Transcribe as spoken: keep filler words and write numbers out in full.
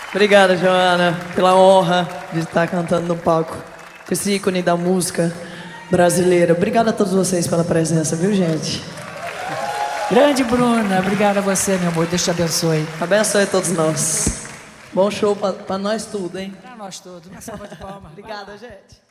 Obrigada, Joana, pela honra de estar cantando no palco. Esse ícone da música brasileira. Obrigada a todos vocês pela presença, viu, gente? Grande Bruna, obrigada a você, meu amor. Deus te abençoe. Abençoe a todos nós. Bom show pra, pra nós tudo, hein? Pra nós todos. Uma salva de palmas. Obrigada, gente.